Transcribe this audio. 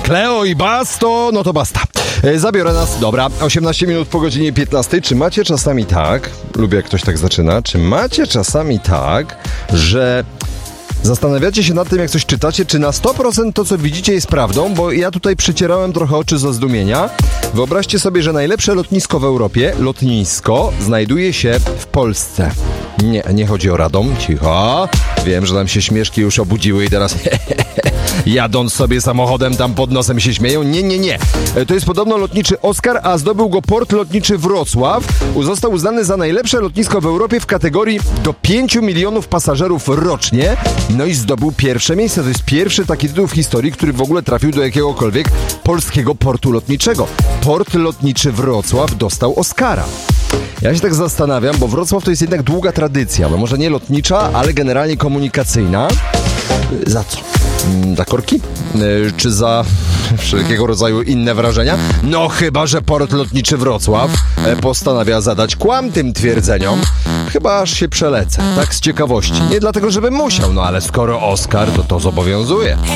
Kleo i Basto, no to basta. Zabiorę nas, dobra, 18 minut po godzinie 15. Czy macie czasami tak, lubię jak ktoś tak zaczyna, czy macie czasami tak, że zastanawiacie się nad tym, jak coś czytacie, czy na 100% to, co widzicie, jest prawdą, bo ja tutaj przycierałem trochę oczy ze zdumienia. Wyobraźcie sobie, że najlepsze lotnisko w Europie, znajduje się w Polsce. Nie chodzi o Radom, cicho. Wiem, że nam się śmieszki już obudziły i teraz jadąc sobie samochodem tam pod nosem się śmieją. Nie. To jest podobno lotniczy Oscar, a zdobył go port lotniczy Wrocław. Został uznany za najlepsze lotnisko w Europie w kategorii do 5 milionów pasażerów rocznie. No i zdobył pierwsze miejsce. To jest pierwszy taki tytuł w historii, który w ogóle trafił do jakiegokolwiek polskiego portu lotniczego. Port lotniczy Wrocław dostał Oscara. Ja się tak zastanawiam, bo Wrocław to jest jednak długa tradycja. No może nie lotnicza, ale generalnie komunikacyjna. Za co? Za korki? Czy za wszelkiego rodzaju inne wrażenia? No chyba, że port lotniczy Wrocław postanawia zadać kłam tym twierdzeniom. Chyba aż się przelecę, tak z ciekawości. Nie dlatego, żebym musiał, no ale skoro Oscar, to zobowiązuje.